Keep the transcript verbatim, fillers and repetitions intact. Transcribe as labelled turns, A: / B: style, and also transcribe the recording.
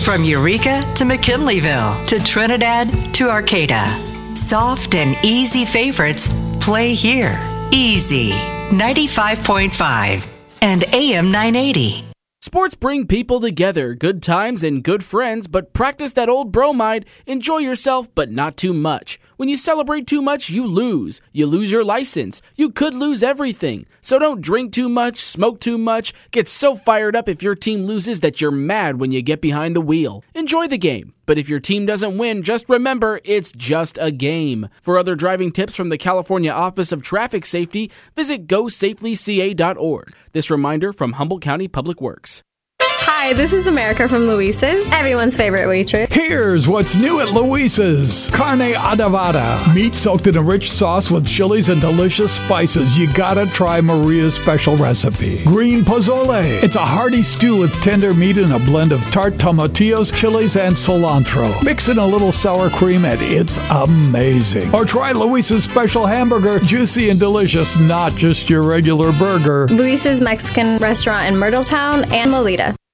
A: From Eureka to McKinleyville to Trinidad to Arcata. Soft and easy favorites play here. Easy. ninety-five point five and A M nine eighty.
B: Sports bring people together, good times and good friends, but practice that old bromide. Enjoy yourself, but not too much. When you celebrate too much, you lose. You lose your license. You could lose everything. So don't drink too much, smoke too much, get so fired up if your team loses that you're mad when you get behind the wheel. Enjoy the game. But if your team doesn't win, just remember, it's just a game. For other driving tips from the California Office of Traffic Safety, visit go safely c a dot org. This reminder from Humboldt County Public Works.
C: Hi, this is America from Luisa's, everyone's favorite waitress.
D: Here's what's new at Luisa's. Carne adobada. Meat soaked in a rich sauce with chilies and delicious spices. You gotta try Maria's special recipe. Green pozole. It's a hearty stew with tender meat and a blend of tart tomatillos, chilies, and cilantro. Mix in a little sour cream and it's amazing. Or try Luisa's special hamburger. Juicy and delicious, not just your regular burger.
C: Luisa's Mexican restaurant in Myrtletown and Lolita.